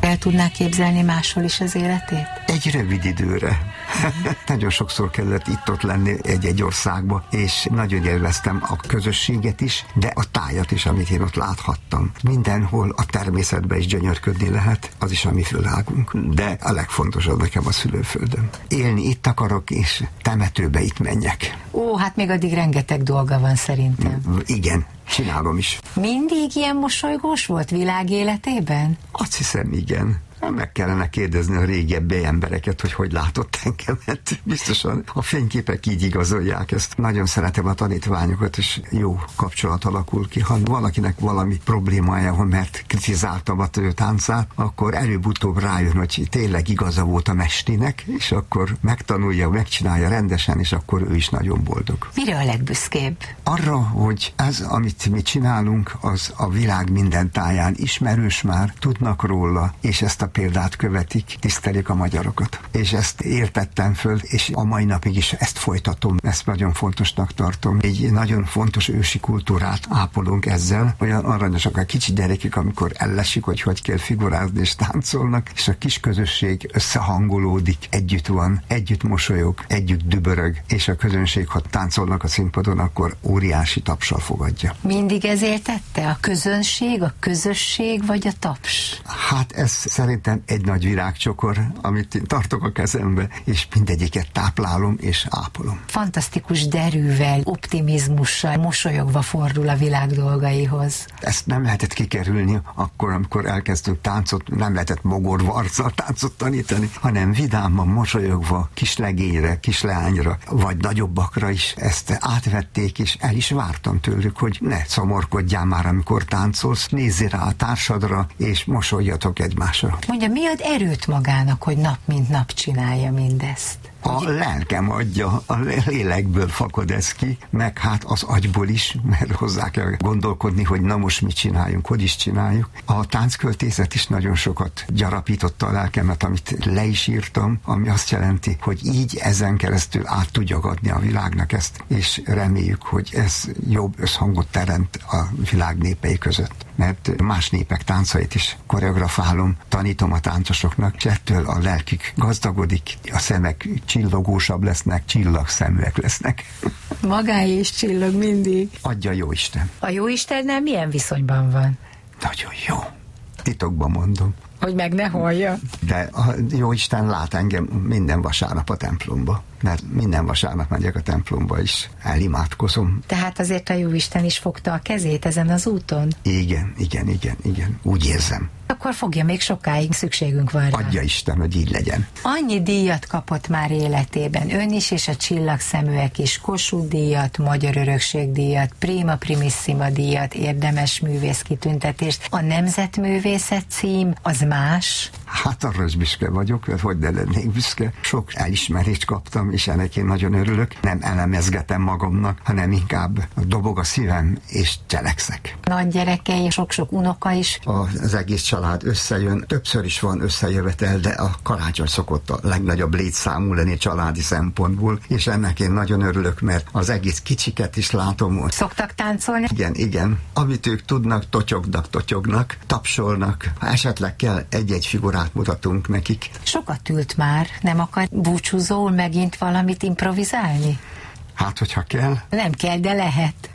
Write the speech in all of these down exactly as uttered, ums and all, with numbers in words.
El tudnák képzelni máshol is az életét? Egy rövid időre. Nagyon sokszor kellett itt-ott lenni egy-egy országba, és nagyon élveztem a közösséget is, de a tájat is, amit én ott láthattam. Mindenhol a természetben is gyönyörködni lehet, az is a mi fölágunk. De a legfontosabb nekem a szülőföldön. Élni itt akarok, és temetőbe itt menjek. Ó, hát még addig rengeteg dolga van szerintem. Igen, csinálom is. Mindig ilyen mosolygós volt világ életében? Azt hiszem, igen. Meg kellene kérdezni a régebbi embereket, hogy hogy látott engemet. Biztosan a fényképek így igazolják ezt. Nagyon szeretem a tanítványokat, és jó kapcsolat alakul ki. Ha valakinek valami problémája van, mert kritizáltam a ő táncát, akkor előbb-utóbb rájön, hogy tényleg igaza volt a mestinek, és akkor megtanulja, megcsinálja rendesen, és akkor ő is nagyon boldog. Mire a legbüszkébb? Arra, hogy ez, amit mi csinálunk, az a világ minden táján ismerős már, tudnak róla, és ezt a példát követik, tisztelik a magyarokat. És ezt értettem föl, és a mai napig is ezt folytatom. Ezt nagyon fontosnak tartom. Egy nagyon fontos ősi kultúrát ápolunk ezzel. Olyan aranyosak a kicsi gyerekek, amikor ellesik, hogy hogy kell figurázni, és táncolnak, és a kis közösség összehangolódik, együtt van, együtt mosolyog, együtt dübörög, és a közönség, ha táncolnak a színpadon, akkor óriási tapssal fogadja. Mindig ezért tette? A közönség, a közösség, vagy a taps? Hát ez szerint egy nagy virágcsokor, amit én tartok a kezembe, és mindegyiket táplálom és ápolom. Fantasztikus derűvel, optimizmussal, mosolyogva fordul a világ dolgaihoz. Ezt nem lehetett kikerülni akkor, amikor elkezdtünk táncot, nem lehetett mogorva arccal táncot tanítani, hanem vidáman, mosolyogva, kis legényre, kis leányra, vagy nagyobbakra is ezt átvették, és el is vártam tőlük, hogy ne szomorkodjál már, amikor táncolsz, nézzél rá a társadra, és mosoljatok egymásra. Mondja, mi ad erőt magának, hogy nap mint nap csinálja mindezt? A lelkem adja, a lélekből fakad ez ki, meg hát az agyból is, mert hozzá kell gondolkodni, hogy na most mit csináljunk, hogy is csináljuk. A táncköltészet is nagyon sokat gyarapította a lelkemet, amit le is írtam, ami azt jelenti, hogy így ezen keresztül át tudja adni a világnak ezt, és reméljük, hogy ez jobb összhangot teremt a világ népei között. Mert más népek táncait is koreografálom, tanítom a táncosoknak, és ettől a lelkük gazdagodik, a szemek csillogósabb lesznek, csillagszeműek lesznek. Magáé is csillog mindig. Adja Jóisten. A Jóistennel milyen viszonyban van? Nagyon jó. Titokban mondom. Hogy meg ne hallja. De a Jóisten lát engem minden vasárnap a templomba. Mert minden vasárnap megyek a templomba is, elimádkozom. Tehát azért a Jóisten is fogta a kezét ezen az úton? Igen, igen, igen, igen. Úgy érzem. Akkor fogja, még sokáig szükségünk van rá. Adja Isten, hogy így legyen. Annyi díjat kapott már életében, ön is és a csillagszeműek is, Kossuth díjat, Magyar Örökség díjat, Prima Primissima díjat, érdemes művész kitüntetést. A nemzetművészet cím az más? Hát arra is büszke vagyok, mert hogy ne lennék büszke. Sok elismerést kaptam, és ennek én nagyon örülök. Nem elemezgetem magamnak, hanem inkább dobog a szívem, és cselekszek. Nagy gyerekei, sok-sok unoka is. Az egész család összejön. Többször is van összejövetel, de a karácsony szokott a legnagyobb létszámú lenni családi szempontból, és ennek én nagyon örülök, mert az egész kicsiket is látom. Szoktak táncolni? Igen, igen. Amit ők tudnak, totyognak, totyognak, tapsolnak. Ha esetleg kell egy-egy figurát mutatunk nekik. Sokat ült már, nem akar búcsúzóul megint valamit improvizálni? Hát, hogyha kell. Nem kell, de lehet.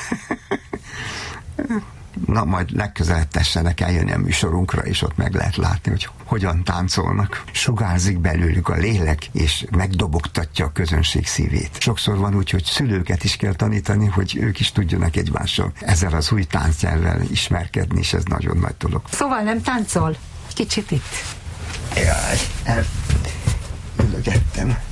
Na, majd legközelebb tessenek eljönni a műsorunkra, és ott meg lehet látni, hogy hogyan táncolnak. Sugárzik belőlük a lélek, és megdobogtatja a közönség szívét. Sokszor van úgy, hogy szülőket is kell tanítani, hogy ők is tudjanak egymással ezzel az új táncnyelvvel ismerkedni, és ez nagyon nagy dolog. Szóval nem táncol? Kicsit itt. Jaj, elülögettem.